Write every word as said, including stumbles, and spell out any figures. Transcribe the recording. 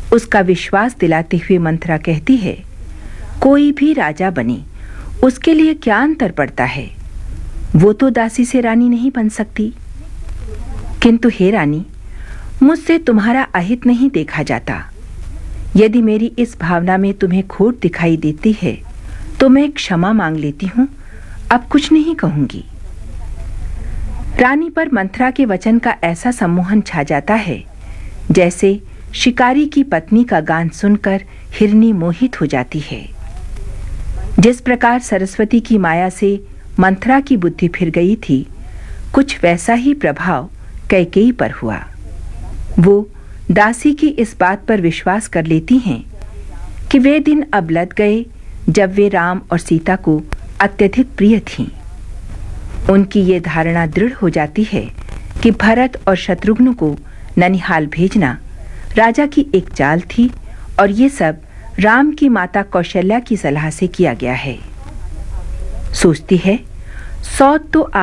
उसका विश्वास दिलाते हुए मंथरा कहती है, कोई भी राजा बने, उसके लिए क्या अंतर पड़ता है? वो तो दासी से रानी नहीं बन सकती। किंतु हे रानी, मुझसे तुम्हारा अहित नहीं देखा जाता। यदि मेरी इस भावना में तुम्हें खोट दिखाई देती है तो मैं क्षमा मांग लेती हूँ, अब कुछ नहीं कहूंगी। रानी पर मंथरा के वचन का ऐसा सम्मोहन छा जाता है जैसे शिकारी की पत्नी का गान सुनकर हिरनी मोहित हो जाती है। जिस प्रकार सरस्वती की माया से मंथरा की बुद्धि फिर गई थी, कुछ वैसा ही प्रभाव कैकेयी पर हुआ। वो दासी की इस बात पर विश्वास कर लेती हैं कि वे दिन अब लद गए जब वे राम और सीता को अत्यधिक प्रिय थीं। उनकी ये धारणा दृढ़ हो जाती है कि भरत और शत्रुघ्न को ननिहाल भेजना राजा की एक चाल थी और ये सब राम की माता कौशल्या की सलाह से किया गया है। सोचती है, सौत तो